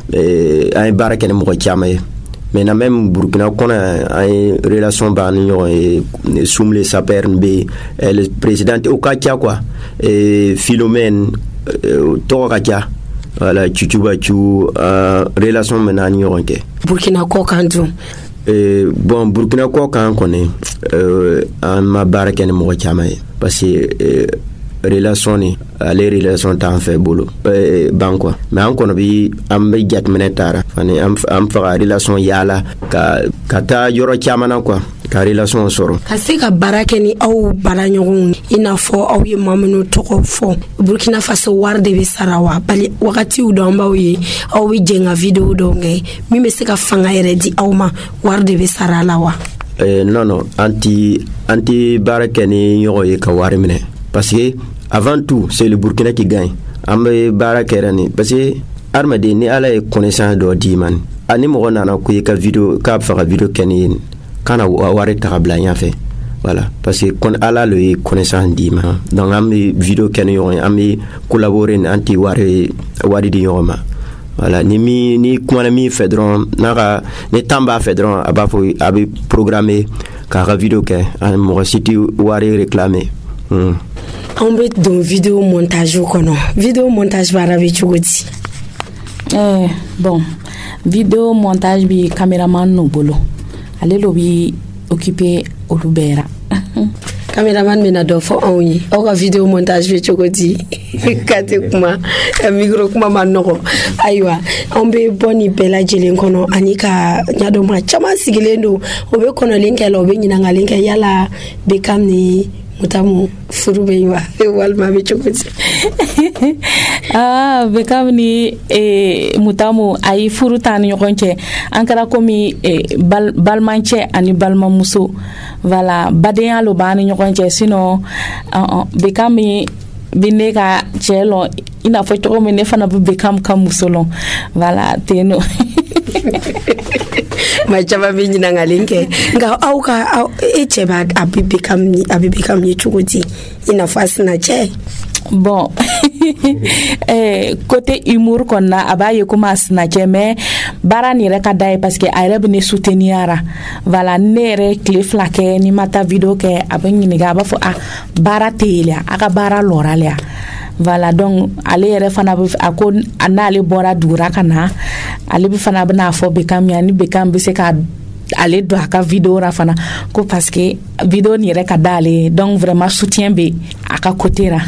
ay baraka ne mo chama mais na même Burkina qu'on a une relation sous les sapeurs le président au Katia quoi et Philomène Torakia voilà chuchubachu relation menani yonke Burkina ko kandu bon Burkina ko kan connaît en ma baraka ne mo chama parce que relation ni les relations t'en fait boulot banko mais on kono bi am be jat menetara fani am fa relation yala ka ta yoro chamana quoi ka relation soro kasika barake ni au baranyogun ina fo au ye mamunu toko fo Burkina Faso warde be sarawa bali wakati udomba wi au wi jenga video donge mi me sika fanga eredi au ma warde be saralawa non anti barake ni yoro ye ka warimene parce que avant tout c'est le Burkina qui gagne ambe barakerani parce que armade ni ala e connaissance do diman ani mo nana ko ka vidéo ka fa vidéo keni kana ware tabla ya fait voilà parce que kon ala le connaissance diman donc am vidéo keni yo am collaborer anti wari di yoma voilà ni kuma mi fedron naka ni tamba fedron abafo abi programmer ka vidéo ke an mo siti wari réclamer on bet don vidéo montage kono vidéo montage barabe chugoti bon vidéo montage bi cameraman no bolo ale lo bi occupé olubera cameraman mena do fo onyi o ka vidéo montage bi chugoti kate kuma micro kuma manoko aywa on be boni bela jelen kono anika nyado ma chama sigilendo obe kono linkelo be nyina linke yala be kamni mutamu furube wa walma be chokoti be kamni mutamu ay furutan yokonche ankara komi balmanche ani balmamuso voilà baden lo bani yokonche sino be kami bineka chelo ina fo to me ne fana be kam kamusolo voilà teno ma chaba be nyina ngalinke nga auka echeba abibikam ni chukoti ina fasina che bon côté humour qu'on a abaye kuma snatcher mais bara ni reka dai parce que ayre bene souteniara voilà nere cliff la ke ni mata video ke abani ni ga ba fo bara telia aka bara loralia voilà donc ale yere fana ako anale bora dura kana ale bi fana bana fo be kam yani be kam bi se ka ale do aka video ra fana ko parce que video ni reka dale donc vraiment soutien be aka kotera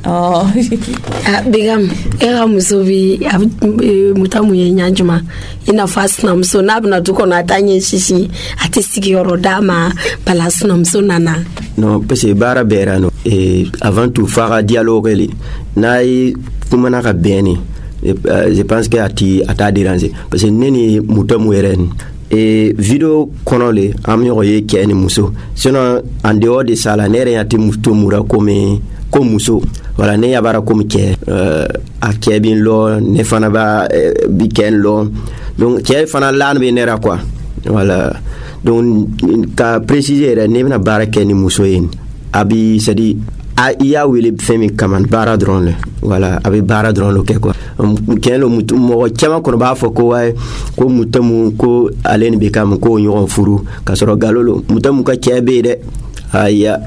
bigam era musobi mutamu ye nyanjuma ina fasna mso nabna tuko na tanye shishi atisiki yorodama balasna mso nana non parce que bara berano et avant tout faire dialogue li nai kumana ka beni je pense que ata déranger parce que neni mutamu eren et vidéo konole amyo ye keni muso sinon en dehors de ça la nere yati mutumura comme muso voilà ne yabara comme ke a kebin lo ne fana ba biken lo donc ke fana lan be nera quoi voilà donc ka préciser ne na baraka ni muso yin abi c'est-à-dire iya wele femi kaman bara drone voilà abi bara drone lo ke quoi ken lo mutum mo chama ko ba fo ko way ko mutamu ko alen be kam ko nyon furu ka soro galolo mutamu ka kebe de aya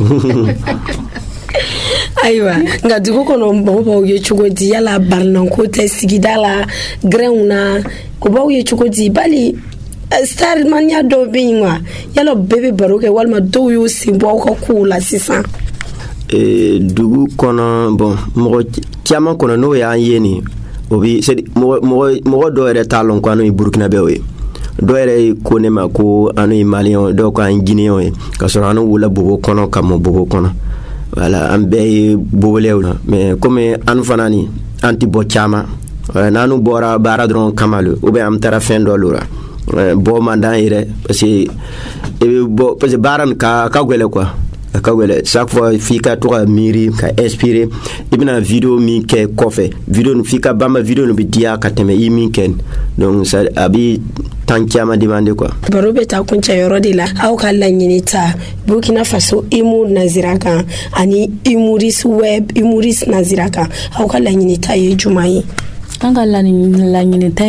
aywa nga duko kono mbo ye chugodi yala barnan ko te sigidala greuna ko bawo ye chugodi bali star mania do binwa yala bebe baroke walma do yo simbo ko kula sisa dugu kono bon mo tiama kono no ya yeni obi c'est mo do ere talon ko anu Burkina Bewe do ere ko ne ma ko anu Malien do ko an Guinéen ka so anu wula bobo kono kam bobo kono voilà ambe bobolewna mais comme anu fanani anti bochama nanu bora bara dron kamalu ou bien am tara fin do lura bo mandan ire parce que baran ka gwele quoi ka gwele chaque fois fika to miri ka inspirer ibna vidéo mi ke kofe vidéo no fika bamba vidéo no bidia ka teme yimi ken donc ça abi tankiama demande quoi barobe ta kuncha yorodila au kala nyinita Burkina Faso imu naziraka ani imuris web imuris naziraka au kala nyinita yejumai anga la nyinita